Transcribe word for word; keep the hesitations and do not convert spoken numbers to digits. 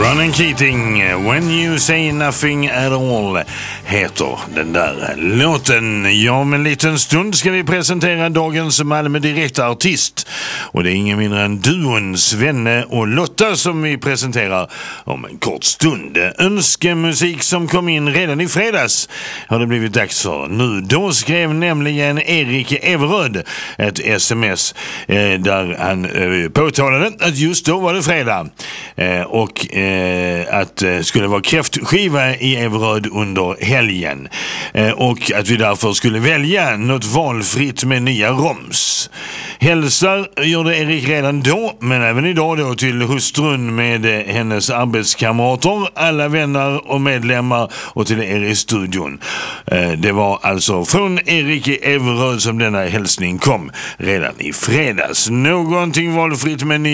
Ronan Keating, When You Say Nothing At All heter den där låten. Ja, om en liten stund ska vi presentera dagens Malmö direktartist. Och det är ingen mindre än duon Svenne och Lotta som vi presenterar om en kort stund. Önskemusik som kom in redan i fredags har det blivit dags för nu. Då skrev nämligen Erik Everöd ett sms eh, där han eh, påtalade att just då var det fredag. Eh, och eh, att det skulle vara kräftskiva i Everöd under helgen. Eh, och att vi därför skulle välja något valfritt med nya roms. Hälsar gjorde Erik redan då, men även idag då till hustrun med hennes arbetskamrater, alla vänner och medlemmar och till er i studion. Eh, det var alltså från Erik Everöd som denna hälsning kom redan i fredags. Någonting valfritt med nya